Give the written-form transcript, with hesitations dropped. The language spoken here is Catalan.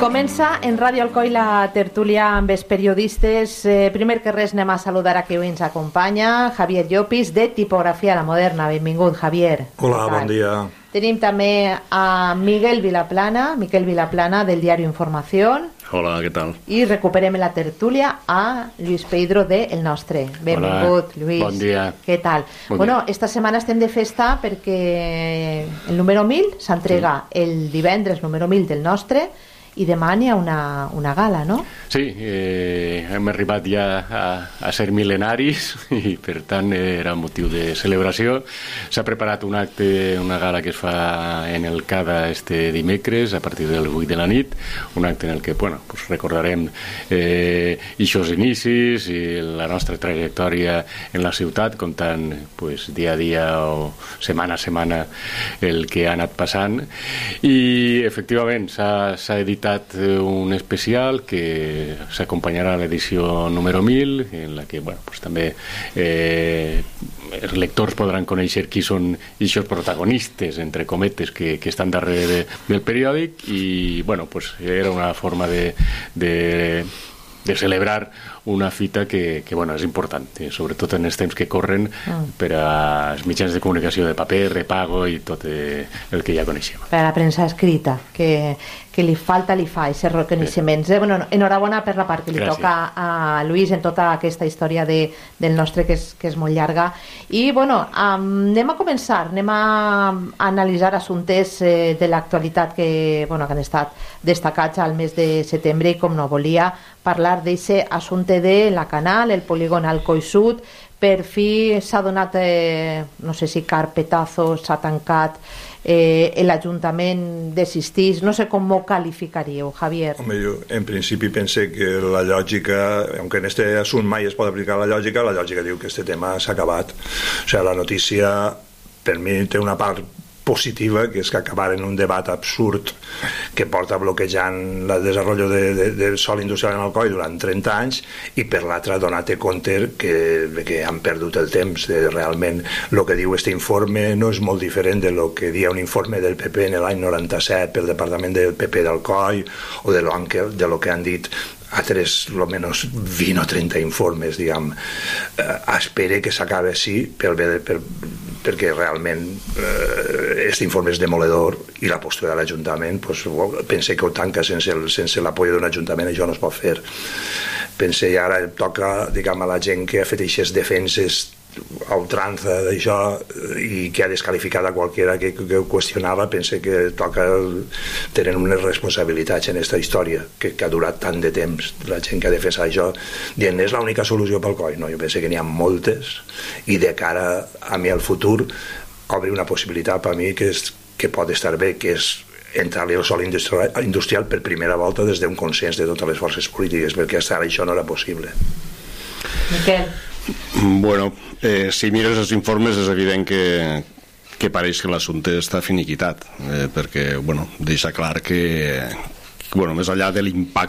Comença en Ràdio Alcoi la tertúlia amb els periodistes. Primer que res anem a saludar a qui avui ens acompanya, Javier Llopis, de Tipografia a la Moderna. Benvingut, Javier. Hola, bon dia. Tenim també a Miquel Vilaplana, del diari Informació. Hola, què tal? I recuperem la tertúlia a Lluís Pedro de El Nostre. Benvingut, Lluís. Bon dia. Què tal? Bueno, esta setmana estem de festa perquè el número 1000 s'entrega el divendres número 1000 del Nostre i demà n'hi ha una gala, no? Sí, hem arribat ja a ser mil·lenaris i per tant era motiu de celebració. S'ha preparat un acte, una gala que es fa en el CADA este dimecres a partir de les 8 de la nit, un acte en el que pues recordarem ixos inicis i la nostra trajectòria en la ciutat, contant dia a dia o setmana a setmana el que ha anat passant, i efectivament s'ha editat un especial que s'acompanyarà a l'edició número 1000, en la que també els lectors podran conèixer qui són aquests protagonistes, entre cometes, que estan darrere del periòdic, i era una forma de celebrar una fita que és important, sobretot en els temps que corren per als mitjans de comunicació de paper, repago i tot el que ja coneixem. Per a la premsa escrita, que li fa aquest reconeixement. Enhorabona per la part que li toca a Lluís en tota aquesta història del Nostre, que és molt llarga. I anem a començar, anem a analitzar assumptes de l'actualitat que han estat destacats al mes de setembre, i com no volia parlar d'aquest assumpte de la Canal, el polígon Alcoi Sud. Per fi s'ha donat, no sé si carpetazo, s'ha tancat, l'Ajuntament desistís, no sé com ho qualificaríeu, Javier. Home, jo en principi pense que la lògica, aunque en este assunt mai es pot aplicar la lògica diu que este tema s'ha acabat. O sigui, la notícia per mi té una part positiva, que és que acabar en un debat absurd que porta bloquejant el desenvolupament del sòl industrial en Alcoi durant 30 anys, i per l'altra donar-te compte que han perdut el temps. Realment el que diu aquest informe no és molt diferent de lo que dia un informe del PP en l'any 97 pel departament del PP d'Alcoi, o de lo que han dit altres, almenys 20 o 30 informes, diguem. Espere que s'acabi així perquè realment aquest informe és demoledor, i la postura de l'Ajuntament, pense que ho tanca sense l'apoyo d'un Ajuntament. Això no es pot fer. Pense que ara toca, diguem, a la gent que ha fet aquestes defenses a ultrança d'això i que ha descalificat a qualsevol que ho qüestionava. Pense que toca tenir unes responsabilitats en aquesta història que ha durat tant de temps. La gent que ha defensat això dient és l'única solució pel Coi. No, jo penso que n'hi ha moltes, i de cara a mi al futur obre una possibilitat per a mi que pot estar bé, que és entrar-li al sòl industrial per primera volta des d'un consens de totes les forces polítiques, perquè fins ara això no era possible. Miquel? Bueno, si mires els informes és evident que pareix que l'assumpte està finiquitat, perquè deixa clar que més enllà de l'impacte